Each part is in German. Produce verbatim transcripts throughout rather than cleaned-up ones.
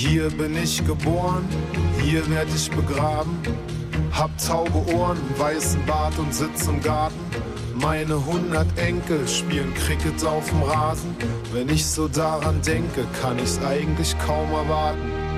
Hier bin ich geboren, hier werd ich begraben. Hab taube Ohren, weißen Bart und sitz im Garten. Meine hundert Enkel spielen Cricket auf dem Rasen. Wenn ich so daran denke, kann ich's eigentlich kaum erwarten.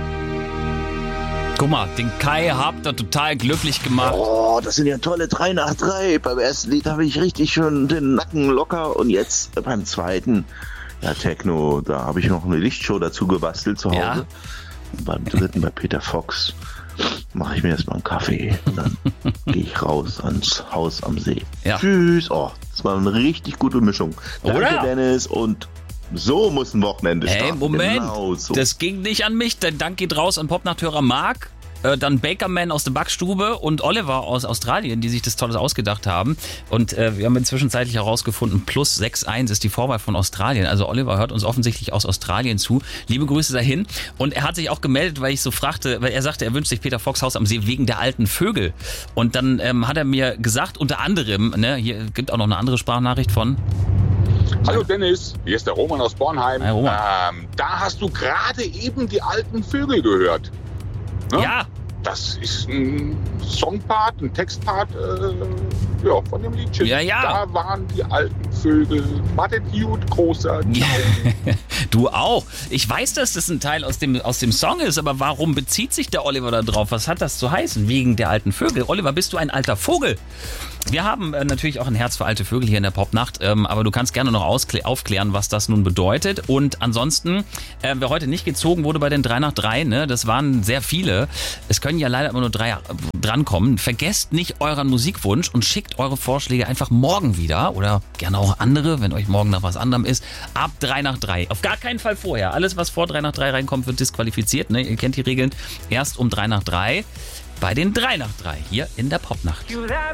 Guck mal, den Kai habt ihr total glücklich gemacht. Oh, das sind ja tolle drei nach drei. Beim ersten Lied habe ich richtig schon den Nacken locker und jetzt beim zweiten, ja, Techno, da habe ich noch eine Lichtshow dazu gebastelt zu Hause. Ja. Und beim dritten, bei Peter Fox, mache ich mir erstmal einen Kaffee und dann gehe ich raus ans Haus am See. Ja. Tschüss. Oh, das war eine richtig gute Mischung. Danke, Oder? Dennis, und so muss ein Wochenende starten. Hey, Moment, Genau so. das ging nicht an mich. Der Dank geht raus an Popnachthörer Marc, äh, dann Bakerman aus der Backstube und Oliver aus Australien, die sich das Tolles ausgedacht haben. Und äh, wir haben inzwischen zeitlich herausgefunden, plus sechs eins ist die Vorwahl von Australien. Also Oliver hört uns offensichtlich aus Australien zu. Liebe Grüße dahin. Und er hat sich auch gemeldet, weil ich so fragte, weil er sagte, er wünscht sich Peter Fox Haus am See wegen der alten Vögel. Und dann ähm, hat er mir gesagt, unter anderem, ne, hier gibt auch noch eine andere Sprachnachricht von... Hallo Dennis, hier ist der Roman aus Bornheim. Hi, Roman. Ähm, da hast du gerade eben die alten Vögel gehört. Ne? Ja, Das ist ein Songpart, ein Textpart äh, ja, von dem Liedchen. Ja, ja. Da waren die alten Vögel. Martin Hute, großer. du auch. Ich weiß, dass das ein Teil aus dem, aus dem Song ist, aber warum bezieht sich der Oliver da drauf? Was hat das zu heißen? Wegen der alten Vögel. Oliver, bist du ein alter Vogel? Wir haben äh, natürlich auch ein Herz für alte Vögel hier in der Popnacht, ähm, aber du kannst gerne noch ausklä- aufklären, was das nun bedeutet. Und ansonsten, äh, wer heute nicht gezogen wurde bei den drei nach drei, ne, das waren sehr viele. Es können ja leider immer nur drei äh, drankommen. Vergesst nicht euren Musikwunsch und schickt eure Vorschläge einfach morgen wieder oder gerne auch andere, wenn euch morgen nach was anderem ist, ab drei nach drei. Auf gar keinen Fall vorher. Alles, was vor drei nach drei reinkommt, wird disqualifiziert. Ne? Ihr kennt die Regeln. Erst um drei nach drei bei den drei nach drei hier in der Popnacht.